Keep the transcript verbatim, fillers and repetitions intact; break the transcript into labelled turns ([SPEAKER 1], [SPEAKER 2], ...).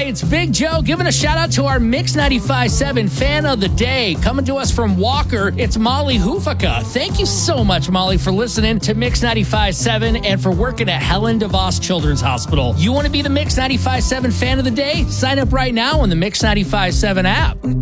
[SPEAKER 1] it's Big Joe giving a shout out to our Mix ninety-five point seven fan of the day. Coming to us from Walker, it's Molly Hufaka. Thank you so much, Molly, for listening to Mix ninety-five point seven and for working at Helen DeVos Children's Hospital. You want to be the Mix ninety-five point seven fan of the day? Sign up right now on the Mix ninety-five point seven app.